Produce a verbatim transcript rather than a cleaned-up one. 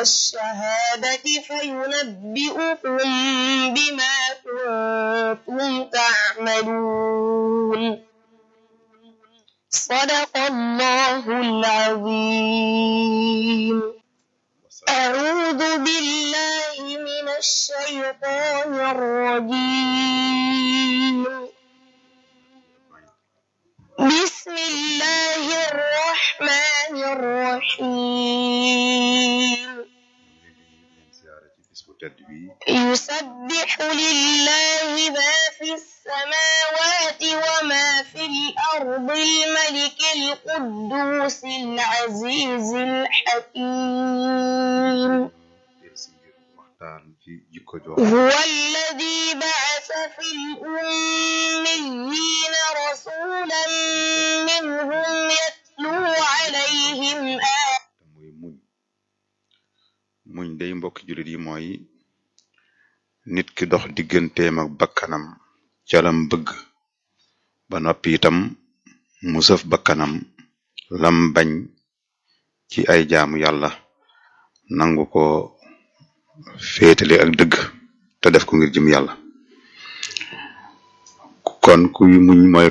الشهادة فينبئكم بما كنتم تعملون صدق الله العظيم. أعوذ بالله من الشيطان الرجيم. بسم الله الرحمن الرحيم. يسبح لله ما في السماوات وما في الأرض الملك القدوس العزيز الحكيم. هو الذي بعث في الأميين رسولا منهم يتلو عليهم آيات. muñ day mbokk julit yi mooy nit ki dox digganteem ak bakkanam ca lam bëgg ba noppi itam mu sëf bakkanam lam bañ ci ay jaamu yàlla nangu ko féetale ak dëgg te def ko ngir jëm yàlla kon kuy muñ mooy